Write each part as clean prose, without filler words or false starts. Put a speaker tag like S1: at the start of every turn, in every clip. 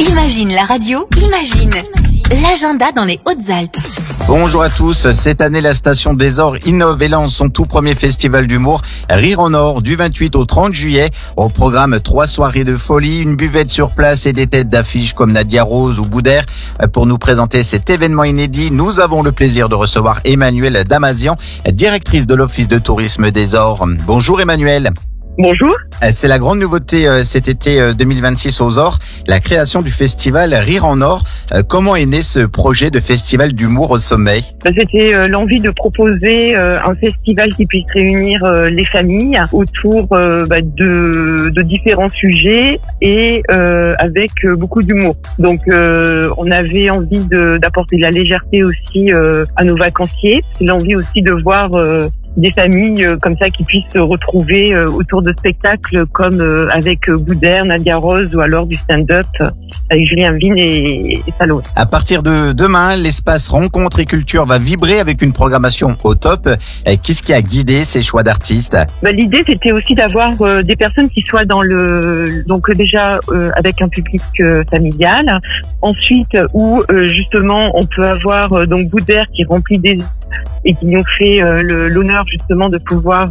S1: Imagine la radio, imagine l'agenda dans les Hautes-Alpes.
S2: Bonjour à tous, cette année la Station des Ors innove et lance son tout premier festival d'humour Rire en Or du 28 au 30 juillet. Au programme 3 soirées de folie, une buvette sur place et des têtes d'affiches comme Nadia Rose ou Boudère. Pour nous présenter cet événement inédit, nous avons le plaisir de recevoir Emmanuelle Damazian, directrice de l'Office de tourisme des Ors. Bonjour Emmanuelle.
S3: Bonjour.
S2: C'est la grande nouveauté cet été 2026 aux Ors, la création du festival Rire en Or. Comment est né ce projet de festival d'humour au sommet?
S3: C'était l'envie de proposer un festival qui puisse réunir les familles autour de différents sujets et avec beaucoup d'humour. Donc on avait envie d'apporter de la légèreté aussi à nos vacanciers. L'envie aussi de voir des familles comme ça qui puissent se retrouver autour de spectacles comme avec Boudère, Nadia Rose ou alors du stand-up avec Julien Vigne et Salon.
S2: À partir de demain, l'espace rencontre et culture va vibrer avec une programmation au top. Qu'est-ce qui a guidé ces choix d'artistes?
S3: L'idée c'était aussi d'avoir des personnes qui soient dans donc déjà avec un public familial. Ensuite où justement on peut avoir donc Boudère qui remplit des et qui nous fait l'honneur justement de pouvoir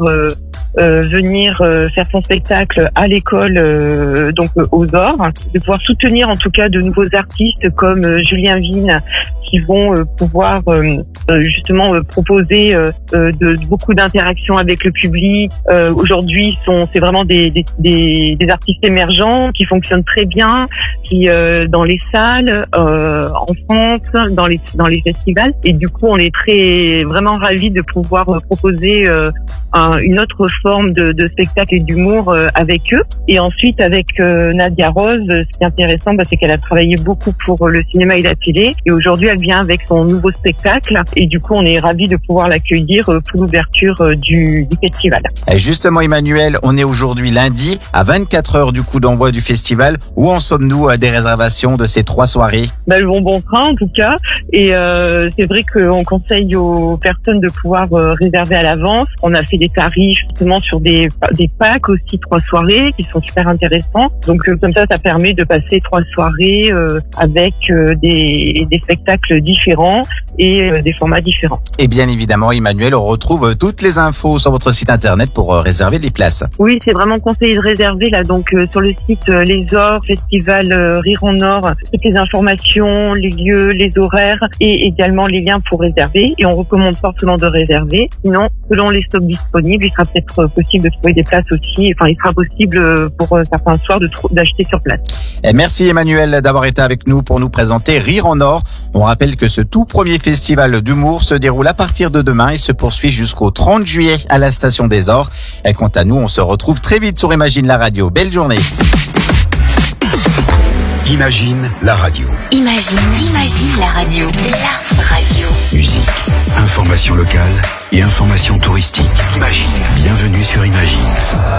S3: venir faire son spectacle à l'école donc aux Ors, de pouvoir soutenir en tout cas de nouveaux artistes comme Julien Vigne qui vont pouvoir justement proposer beaucoup d'interactions avec le public. Aujourd'hui, c'est vraiment des artistes émergents qui fonctionnent très bien, qui dans les salles en France, dans les festivals. Et du coup, on est vraiment ravis de pouvoir proposer une autre forme de spectacle et d'humour avec eux. Et ensuite, avec Nadia Rose, ce qui est intéressant, c'est qu'elle a travaillé beaucoup pour le cinéma et la télé. Et aujourd'hui, elle vient avec son nouveau spectacle. Et du coup, on est ravis de pouvoir l'accueillir pour l'ouverture du festival.
S2: Justement, Emmanuelle, on est aujourd'hui lundi, à 24 heures du coup d'envoi du festival. Où en sommes-nous des réservations de ces 3 soirées?
S3: Le bon train, en tout cas. Et c'est vrai qu'on conseille aux personnes de pouvoir réserver à l'avance. On a fait des tarifs justement sur des packs aussi 3 soirées qui sont super intéressants. Donc comme ça permet de passer 3 soirées avec des spectacles différents et des formats différents.
S2: Et bien évidemment, Emmanuelle, on retrouve toutes les infos sur votre site internet pour réserver les places.
S3: Oui, c'est vraiment conseillé de réserver là. Donc sur le site Les Ors, Festival Rire en Or, toutes les informations, les lieux, les horaires et également les liens pour réserver. Et on recommande fortement de réserver. Sinon, selon les stocks disponibles, il sera peut-être possible de trouver des places aussi. Enfin, il sera possible pour certains soirs d'acheter sur place.
S2: Et merci Emmanuelle d'avoir été avec nous pour nous présenter Rire en Or. On rappelle que ce tout premier festival d'humour se déroule à partir de demain et se poursuit jusqu'au 30 juillet à la Station des Ors. Et quant à nous, on se retrouve très vite sur Imagine la radio. Belle journée.
S4: Imagine la radio.
S1: Imagine la radio. La radio.
S4: Musique, information locale et information touristique. Imagine. Bienvenue sur Imagine.